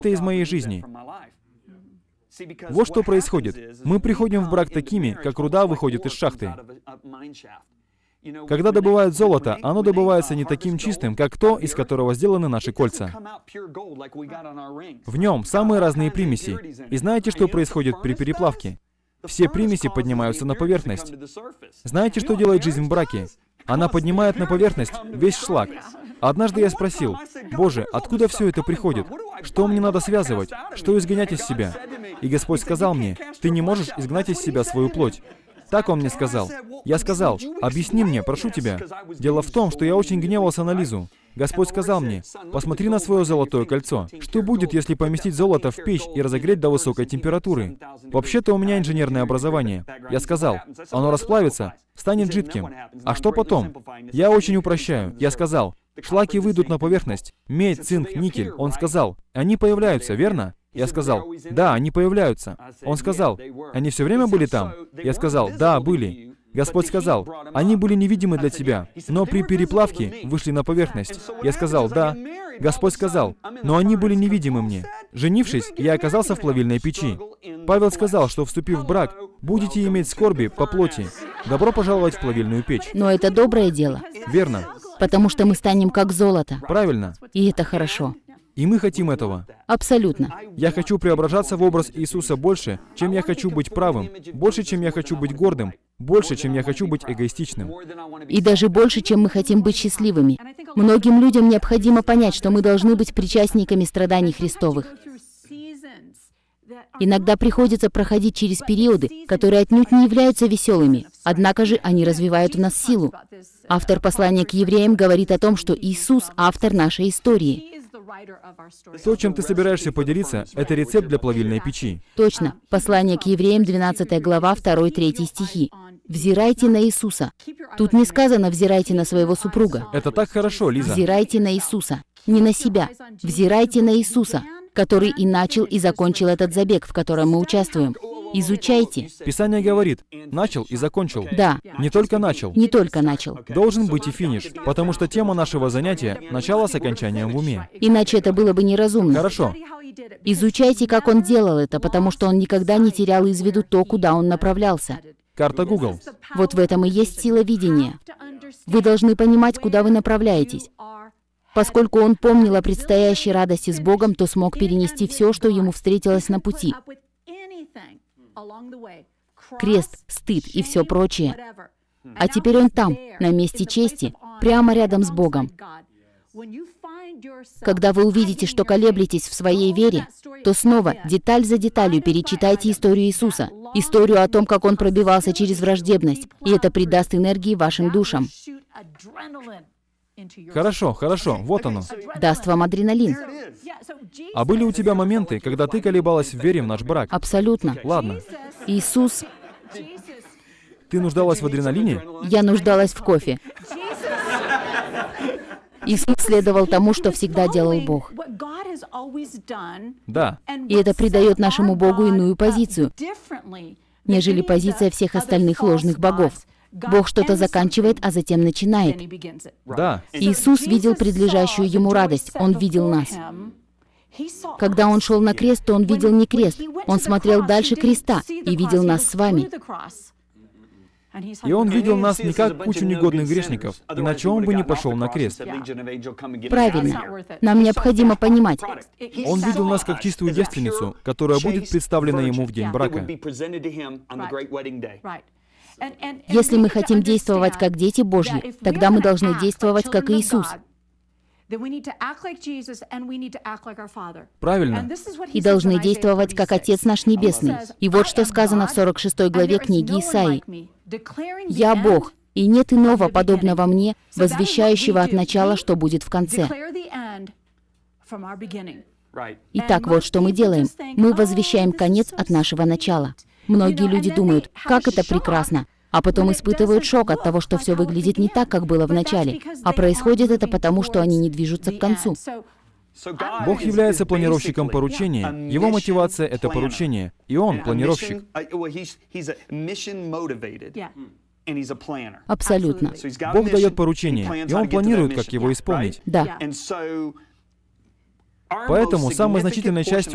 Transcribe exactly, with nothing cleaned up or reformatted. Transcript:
это из моей жизни. Вот что происходит. Мы приходим в брак такими, как руда выходит из шахты. Когда добывают золото, оно добывается не таким чистым, как то, из которого сделаны наши кольца. В нем самые разные примеси. И знаете, что происходит при переплавке? Все примеси поднимаются на поверхность. Знаете, что делает жизнь в браке? Она поднимает на поверхность весь шлак. Однажды я спросил: «Боже, откуда все это приходит? Что мне надо связывать? Что изгонять из себя?» И Господь сказал мне: «Ты не можешь изгнать из себя свою плоть». Так Он мне сказал. Я сказал: «Объясни мне, прошу тебя». Дело в том, что я очень гневался на Лизу. Господь сказал мне: «Посмотри на свое золотое кольцо. Что будет, если поместить золото в печь и разогреть до высокой температуры? Вообще-то у меня инженерное образование». Я сказал: «Оно расплавится, станет жидким. А что потом?» Я очень упрощаю. Я сказал: «Шлаки выйдут на поверхность. Медь, цинк, никель». Он сказал: «Они появляются, верно?» Я сказал: «Да, они появляются». Он сказал: «Они все время были там?» Я сказал: «Да, были». Господь сказал: «Они были невидимы для тебя, но при переплавке вышли на поверхность». Я сказал: «Да». Господь сказал: «Но они были невидимы мне». Женившись, я оказался в плавильной печи. Павел сказал, что, вступив в брак, будете иметь скорби по плоти. Добро пожаловать в плавильную печь. Но это доброе дело. Верно. Потому что мы станем как золото. Правильно. И это хорошо. И мы хотим этого. Абсолютно. Я хочу преображаться в образ Иисуса больше, чем я хочу быть правым, больше, чем я хочу быть гордым, больше, чем я хочу быть эгоистичным. И даже больше, чем мы хотим быть счастливыми. Многим людям необходимо понять, что мы должны быть причастниками страданий Христовых. Иногда приходится проходить через периоды, которые отнюдь не являются веселыми, однако же они развивают в нас силу. Автор послания к евреям говорит о том, что Иисус — автор нашей истории. То, чем ты собираешься поделиться, это рецепт для плавильной печи. Точно. Послание к евреям, двенадцатая глава, второй-третий стихи. «Взирайте на Иисуса». Тут не сказано «взирайте на своего супруга». Это так хорошо, Лиза. Взирайте на Иисуса. Не на себя. Взирайте на Иисуса, который и начал, и закончил этот забег, в котором мы участвуем. Изучайте. Писание говорит: начал и закончил. Да. Не только начал. Не только начал. Должен быть и финиш, потому что тема нашего занятия — начало с окончанием в уме. Иначе это было бы неразумно. Хорошо. Изучайте, как он делал это, потому что он никогда не терял из виду то, куда он направлялся. Карта Google. Вот в этом и есть сила видения. Вы должны понимать, куда вы направляетесь. Поскольку он помнил о предстоящей радости с Богом, то смог перенести все, что ему встретилось на пути. Крест, стыд и все прочее. А теперь он там, на месте чести, прямо рядом с Богом. Когда вы увидите, что колеблетесь в своей вере, то снова, деталь за деталью, перечитайте историю Иисуса, историю о том, как Он пробивался через враждебность, и это придаст энергии вашим душам. Хорошо, хорошо, вот оно. Даст вам адреналин. А были у тебя моменты, когда ты колебалась в вере в наш брак? Абсолютно. Ладно. Иисус... Ты нуждалась в адреналине? Я нуждалась в кофе. Иисус следовал тому, что всегда делал Бог. Да. И это придает нашему Богу иную позицию, нежели позиция всех остальных ложных богов. Бог что-то заканчивает, а затем начинает. Да. Иисус видел предлежащую Ему радость. Он видел нас. Когда Он шел на крест, то Он видел не крест. Он смотрел дальше креста и видел нас с вами. И Он видел нас не как кучу негодных грешников, иначе Он бы не пошел на крест. Правильно. Нам необходимо понимать. Он видел нас как чистую девственницу, которая будет представлена Ему в день брака. Если мы хотим действовать как дети Божьи, тогда мы должны действовать как Иисус. Правильно. И должны действовать как Отец наш Небесный. И вот что сказано в сорок шестой главе книги Исаии. «Я Бог, и нет иного подобного мне, возвещающего от начала, что будет в конце». Итак, вот что мы делаем. Мы возвещаем конец от нашего начала. Многие люди думают, как это прекрасно, а потом испытывают шок от того, что все выглядит не так, как было в начале. А происходит это потому, что они не движутся к концу. Бог является планировщиком поручения. Его мотивация — это поручение. И Он планировщик. Абсолютно. Бог дает поручение, и Он планирует, как его исполнить. Да. Поэтому самой значительной частью